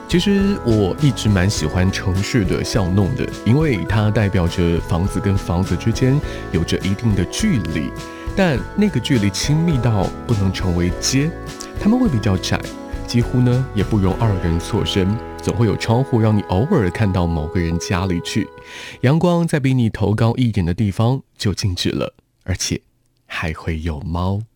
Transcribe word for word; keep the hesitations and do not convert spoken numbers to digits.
其实我一直蛮喜欢城市的巷弄的，因为它代表着房子跟房子之间有着一定的距离，但那个距离亲密到不能成为街，它们会比较窄，几乎呢也不容二人错身，总会有窗户让你偶尔看到某个人家里去，阳光在比你头高一点的地方就静止了，而且还会有猫。